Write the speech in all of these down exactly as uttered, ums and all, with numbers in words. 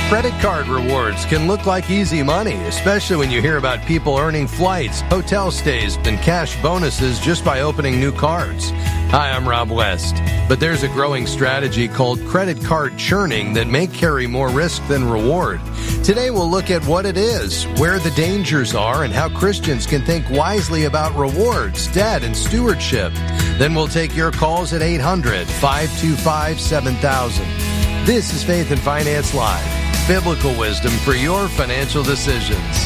Credit card rewards can look like easy money, especially when you hear about people earning flights, hotel stays, and cash bonuses just by opening new cards. Hi, I'm Rob West. But there's a growing strategy called credit card churning that may carry more risk than reward. Today we'll look at what it is, where the dangers are, and how Christians can think wisely about rewards, debt, and stewardship. Then we'll take your calls at eight hundred, five two five, seven thousand. This is Faith and Finance Live. Biblical wisdom for your financial decisions.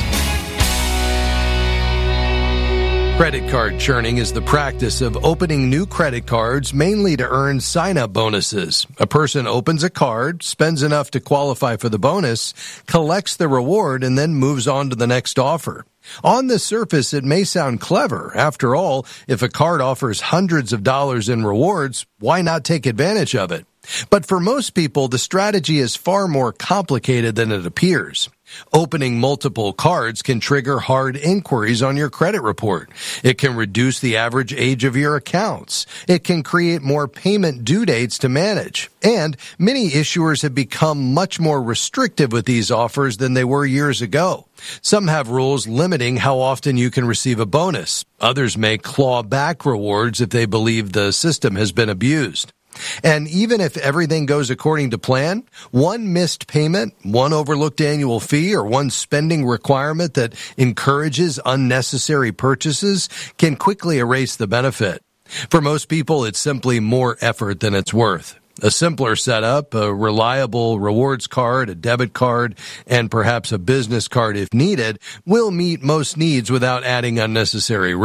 Credit card churning is the practice of opening new credit cards mainly to earn sign-up bonuses. A person opens a card, spends enough to qualify for the bonus, collects the reward, and then moves on to the next offer. On the surface, it may sound clever. After all, if a card offers hundreds of dollars in rewards, why not take advantage of it? But for most people, the strategy is far more complicated than it appears. Opening multiple cards can trigger hard inquiries on your credit report. It can reduce the average age of your accounts. It can create more payment due dates to manage. And many issuers have become much more restrictive with these offers than they were years ago. Some have rules limiting how often you can receive a bonus. Others may claw back rewards if they believe the system has been abused. And even if everything goes according to plan, one missed payment, one overlooked annual fee, or one spending requirement that encourages unnecessary purchases can quickly erase the benefit. For most people, it's simply more effort than it's worth. A simpler setup, a reliable rewards card, a debit card, and perhaps a business card if needed, will meet most needs without adding unnecessary risk.